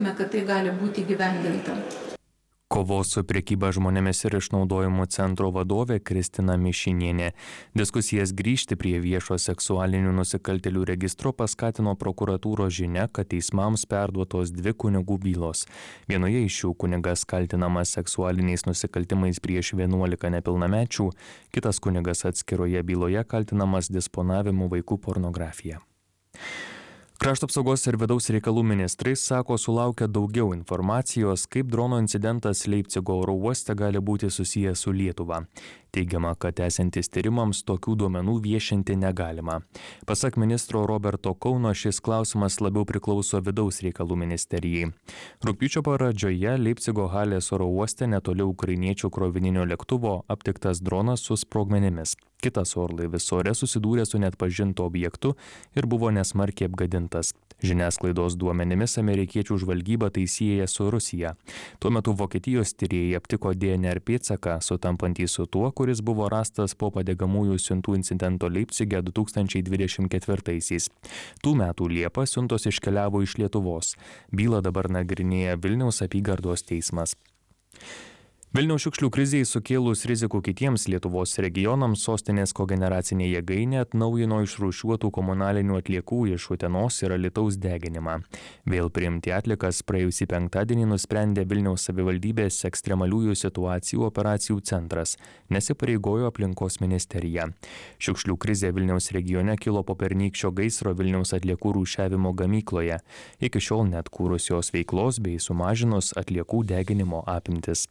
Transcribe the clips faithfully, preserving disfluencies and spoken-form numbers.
kad tai gali būti įgyvendinta. Kovos su prekyba žmonėmis ir išnaudojimu centro vadovė Kristina Mišinienė. Diskusijas grįžti prie viešo seksualinių nusikaltėlių registro paskatino prokuratūros žinia, kad teismams perduotos dvi kunigų bylos. Vienoje iš šių kunigas kaltinamas seksualiniais nusikaltimais prieš vienuolika nepilnamečių, kitas kunigas atskiroje byloje kaltinamas disponavimu vaikų pornografija. Krašto apsaugos ir vidaus reikalų ministrai sako sulaukę daugiau informacijos, kaip drono incidentas Leipcigo oro uoste gali būti susijęs su Lietuva. Teigiama, kad esantis tyrimams tokių duomenų viešinti negalima. Pasak ministro Roberto Kauno, šis klausimas labiau priklauso vidaus reikalų ministerijai. Rugpjūčio pradžioje Leipcigo Halės oro uoste netoli ukrainiečių krovininio lėktuvo aptiktas dronas su sprogmenimis. Kitas orlaivis ore susidūrė su neatpažintu objektu ir buvo nesmarkiai apgadintas. Žiniasklaidos duomenimis amerikiečių žvalgyba tai sieja su Rusija. Tuo metu Vokietijos tyrėjai aptiko D N R pėdsaką, sutampantį su tuo, kuris buvo rastas po padegamųjų siuntų incidento Leipcige du tūkstančiai dvidešimt ketvirtaisiais. Tų metų Liepą siuntos iškeliavo iš Lietuvos. Bylą dabar nagrinėja Vilniaus apygardos teismas. Vilniaus šiukšlių krizei sukėlus rizikų kitiems Lietuvos regionams sostinės kogeneracinė jėgainė atnaujino išrūšiuotų komunalinių atliekų iš Utenos ir Alytaus deginimą. Vėl priimti atlikas praėjusį penktadienį nusprendė Vilniaus savivaldybės ekstremaliųjų situacijų operacijų centras, nesipareigojo aplinkos ministerija. Šiukšlių krizė Vilniaus regione kilo po pernykščio gaisro Vilniaus atliekų rūšiavimo gamykloje, iki šiol neatkūrus jos veiklos bei sumažinus atliekų deginimo apimtis.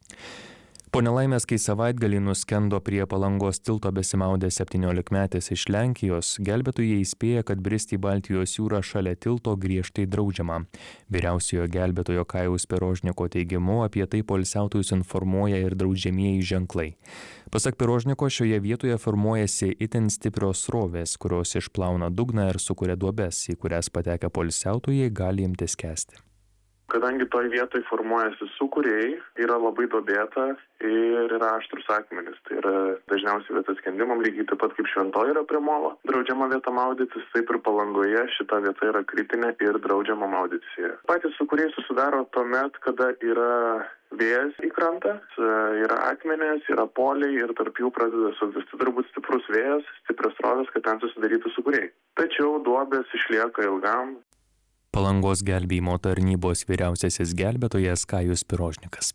Po nelaimės, kai savaitgalį nuskendo prie Palangos tilto besimaudęs septyniolikmetis iš Lenkijos, gelbėtojai įspėja, kad bristi į Baltijos jūrą šalia tilto griežtai draudžiama. Vyriausiojo gelbėtojo Kajaus Pirožniko teigimu, apie tai poilsiautojus informuoja ir draudžiamieji ženklai. Pasak Pirožniko, šioje vietoje formuojasi itin stiprios srovės, kurios išplauna dugną ir sukuria duobes, į kurias patekę poilsiautojai gali imtis skęsti. Kadangi toj vietoj formuojasi sūkuriai, yra labai duobėta ir yra aštrus akmenys. Tai yra dažniausiai vieta skendimam, lygiai taip pat kaip Šventoji yra prie molo. Draudžiama vieta maudytis, taip ir Palangoje šita vieta yra kritinė ir draudžiama maudytis. Patys sūkuriai susidaro tuomet, kada yra vėjas į krantą, yra akmenės, yra poliai ir tarp jų pradeda sukvisti turbūt stiprus vėjas, stiprios srovės, kad ten susidarytų sūkuriai. Tačiau duobės išlieka ilgam. Palangos gelbėjimo tarnybos vyriausiasis gelbėtojas Kajus Pirožnikas.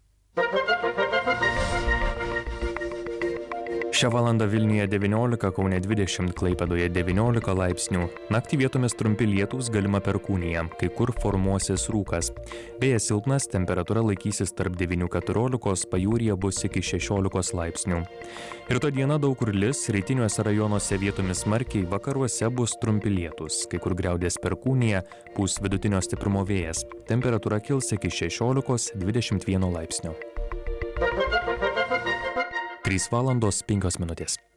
Šią valandą Vilniuje devyniolika, Kaune dvidešimt, Klaipėdoje devyniolika laipsnių. Naktį vietomis trumpi lietūs, galima perkūnija, kai kur formuosis rūkas. Vėjas silpnas, temperatūra laikysis tarp devynių keturiolikos, pajūryje bus iki šešiolikos laipsnių. Rytoj dieną daug kur lis, rytiniuose rajonuose vietomis smarkiai, vakaruose bus trumpi lietūs, kai kur griaudės perkūnija, pūs vidutinio stiprumo vėjas. Temperatūra kils iki šešiolikos dvidešimt vieno laipsnio. trys valandos penkios minutės.